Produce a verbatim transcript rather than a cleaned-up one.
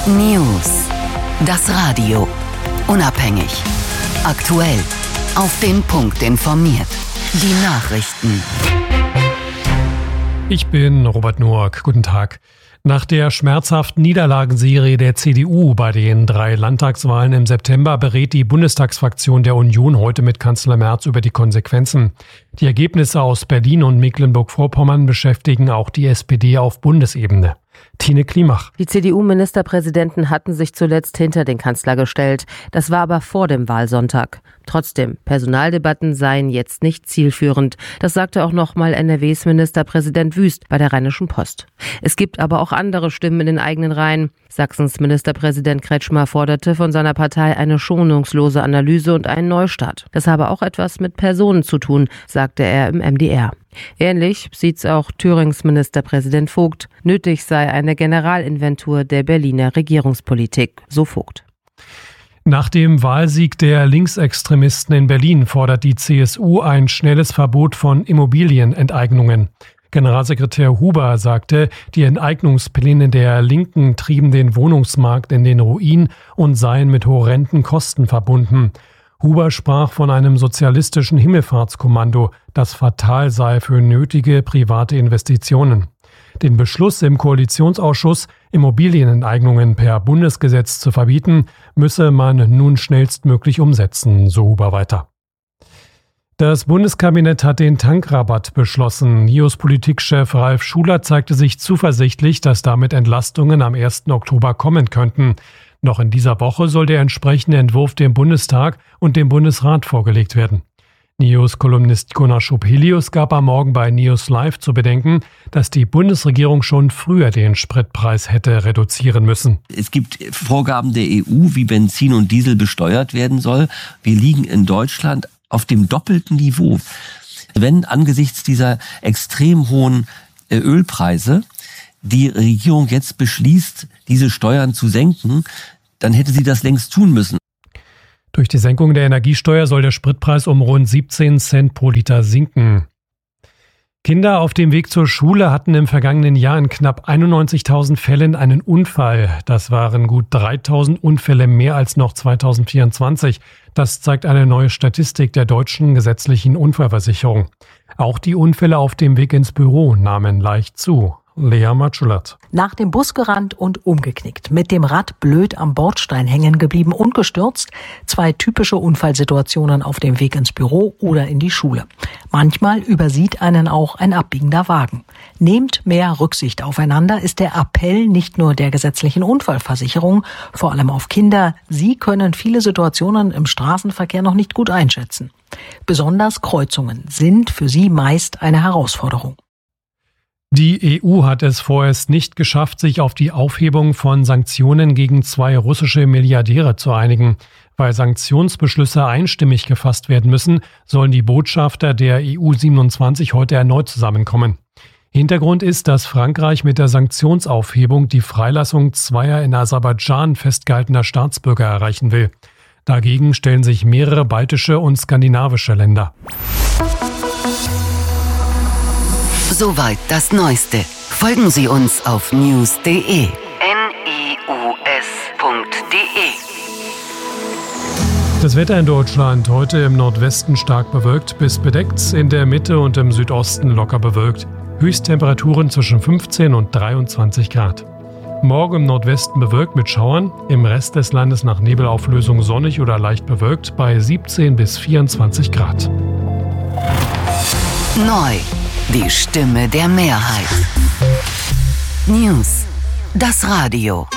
News. Das Radio. Unabhängig. Aktuell. Auf den Punkt informiert. Die Nachrichten. Ich bin Robert Noack. Guten Tag. Nach der schmerzhaften Niederlagenserie der C D U bei den drei Landtagswahlen im September berät die Bundestagsfraktion der Union heute mit Kanzler Merz über die Konsequenzen. Die Ergebnisse aus Berlin und Mecklenburg-Vorpommern beschäftigen auch die S P D auf Bundesebene. Tine Klimach. Die C D U-Ministerpräsidenten hatten sich zuletzt hinter den Kanzler gestellt. Das war aber vor dem Wahlsonntag. Trotzdem, Personaldebatten seien jetzt nicht zielführend. Das sagte auch nochmal N R Ws Ministerpräsident Wüst bei der Rheinischen Post. Es gibt aber auch andere Stimmen in den eigenen Reihen. Sachsens Ministerpräsident Kretschmer forderte von seiner Partei eine schonungslose Analyse und einen Neustart. Das habe auch etwas mit Personen zu tun, sagte er im M D R. Ähnlich sieht's auch Thürings Ministerpräsident Vogt. Nötig sei eine Generalinventur der Berliner Regierungspolitik, so Vogt. Nach dem Wahlsieg der Linksextremisten in Berlin fordert die C S U ein schnelles Verbot von Immobilienenteignungen. Generalsekretär Huber sagte, die Enteignungspläne der Linken trieben den Wohnungsmarkt in den Ruin und seien mit horrenden Kosten verbunden. Huber sprach von einem sozialistischen Himmelfahrtskommando, das fatal sei für nötige private Investitionen. Den Beschluss im Koalitionsausschuss, Immobilienenteignungen per Bundesgesetz zu verbieten, müsse man nun schnellstmöglich umsetzen, so Huber weiter. Das Bundeskabinett hat den Tankrabatt beschlossen. N I O S-Politikchef Ralf Schuler zeigte sich zuversichtlich, dass damit Entlastungen am ersten Oktober kommen könnten. Noch in dieser Woche soll der entsprechende Entwurf dem Bundestag und dem Bundesrat vorgelegt werden. N I O S-Kolumnist Gunnar Schopelius gab am Morgen bei N I O S Live zu bedenken, dass die Bundesregierung schon früher den Spritpreis hätte reduzieren müssen. Es gibt Vorgaben der E U, wie Benzin und Diesel besteuert werden soll. Wir liegen in Deutschland auf dem doppelten Niveau. Wenn angesichts dieser extrem hohen Ölpreise die Regierung jetzt beschließt, diese Steuern zu senken, dann hätte sie das längst tun müssen. Durch die Senkung der Energiesteuer soll der Spritpreis um rund siebzehn Cent pro Liter sinken. Kinder auf dem Weg zur Schule hatten im vergangenen Jahr in knapp einundneunzigtausend Fällen einen Unfall. Das waren gut dreitausend Unfälle mehr als noch zweitausendvierundzwanzig. Das zeigt eine neue Statistik der deutschen gesetzlichen Unfallversicherung. Auch die Unfälle auf dem Weg ins Büro nahmen leicht zu. Lea Matschulat. Nach dem Bus gerannt und umgeknickt, mit dem Rad blöd am Bordstein hängen geblieben und gestürzt. Zwei typische Unfallsituationen auf dem Weg ins Büro oder in die Schule. Manchmal übersieht einen auch ein abbiegender Wagen. Nehmt mehr Rücksicht aufeinander, ist der Appell nicht nur der gesetzlichen Unfallversicherung, vor allem auf Kinder. Sie können viele Situationen im Straßenverkehr noch nicht gut einschätzen. Besonders Kreuzungen sind für sie meist eine Herausforderung. Die E U hat es vorerst nicht geschafft, sich auf die Aufhebung von Sanktionen gegen zwei russische Milliardäre zu einigen. Weil Sanktionsbeschlüsse einstimmig gefasst werden müssen, sollen die Botschafter der E U siebenundzwanzig heute erneut zusammenkommen. Hintergrund ist, dass Frankreich mit der Sanktionsaufhebung die Freilassung zweier in Aserbaidschan festgehaltener Staatsbürger erreichen will. Dagegen stellen sich mehrere baltische und skandinavische Länder. Soweit das Neueste. Folgen Sie uns auf news punkt de. N I U S punkt de. Das Wetter in Deutschland heute im Nordwesten stark bewölkt bis bedeckt, in der Mitte und im Südosten locker bewölkt. Höchsttemperaturen zwischen fünfzehn und dreiundzwanzig Grad. Morgen im Nordwesten bewölkt mit Schauern, im Rest des Landes nach Nebelauflösung sonnig oder leicht bewölkt bei siebzehn bis vierundzwanzig Grad. Neu. Die Stimme der Mehrheit. News. Das Radio.